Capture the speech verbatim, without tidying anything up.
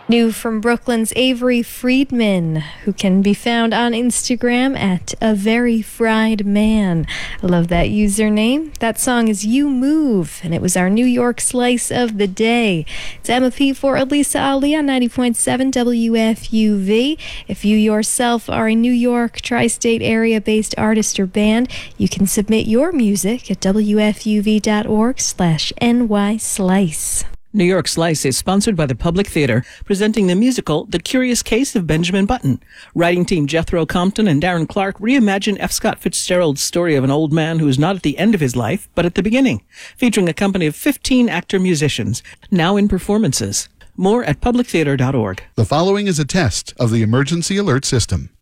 New from Brooklyn's Avery Friedman, who can be found on Instagram at A Very Fried Man. I love that username. That song is You Move, and it was our New York slice of the day. It's Emma P. for Elisa Ali on ninety point seven W F U V. If you yourself are a New York tri-state area-based artist or band, you can submit your music at W F U V dot org slash N Y Slice. New York Slice is sponsored by the Public Theater, presenting the musical The Curious Case of Benjamin Button. Writing team Jethro Compton and Darren Clark reimagine F. Scott Fitzgerald's story of an old man who is not at the end of his life, but at the beginning, featuring a company of fifteen actor-musicians, now in performances. More at public theater dot org. The following is a test of the emergency alert system.